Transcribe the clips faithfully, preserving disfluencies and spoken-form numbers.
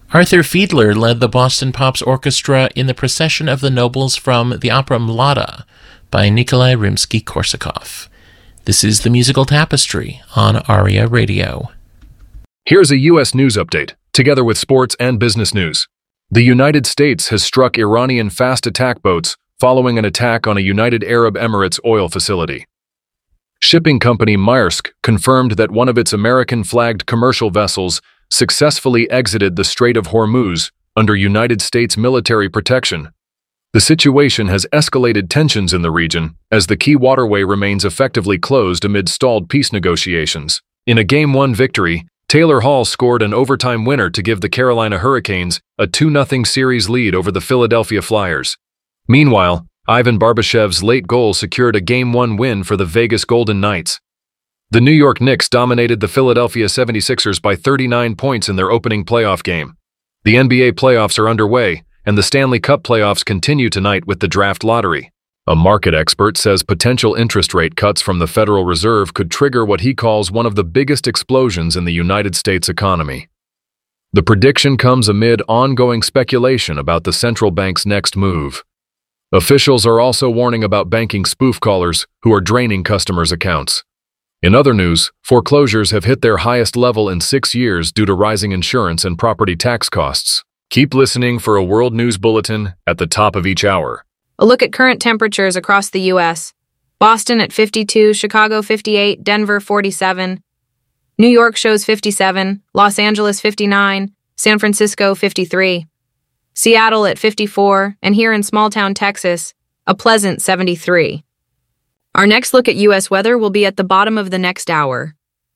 Arthur Fiedler led the Boston Pops Orchestra in the Procession of the Nobles from the opera Mlada by Nikolai Rimsky-Korsakov. This is the Musical Tapestry on ARIA Radio. Here's a U S news update, together with sports and business news. The United States has struck Iranian fast attack boats following an attack on a United Arab Emirates oil facility. Shipping company Maersk confirmed that one of its American-flagged commercial vessels successfully exited the Strait of Hormuz under United States military protection. The situation has escalated tensions in the region as the key waterway remains effectively closed amid stalled peace negotiations. In a Game one victory, Taylor Hall scored an overtime winner to give the Carolina Hurricanes a two nothing series lead over the Philadelphia Flyers. Meanwhile, Ivan Barbashev's late goal secured a Game one win for the Vegas Golden Knights. The New York Knicks dominated the Philadelphia seventy-sixers by thirty-nine points in their opening playoff game. The N B A playoffs are underway, and the Stanley Cup playoffs continue tonight with the draft lottery. A market expert says potential interest rate cuts from the Federal Reserve could trigger what he calls one of the biggest explosions in the United States economy. The prediction comes amid ongoing speculation about the central bank's next move. Officials are also warning about banking spoof callers who are draining customers' accounts. In other news, foreclosures have hit their highest level in six years due to rising insurance and property tax costs. Keep listening for a World News Bulletin at the top of each hour. A look at current temperatures across the U S Boston at fifty-two, Chicago fifty-eight, Denver forty-seven. New York shows fifty-seven, Los Angeles fifty-nine, San Francisco fifty-three. Seattle at fifty-four, and here in small-town Texas, a pleasant seventy-three. Our next look at U S weather will be at the bottom of the next hour.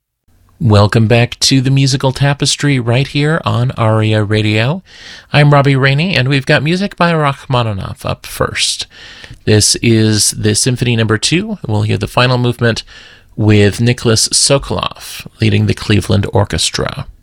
Welcome back to the Musical Tapestry right here on ARIA Radio. I'm Robbie Rainey, and we've got music by Rachmaninoff up first. This is the Symphony Number Two. We'll hear the final movement with Nicholas Sokolov leading the Cleveland Orchestra.